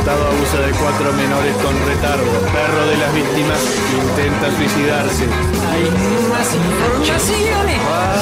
Estado abusa de 4 menores con retardo. Perro de las víctimas intenta suicidarse. Hay más informaciones.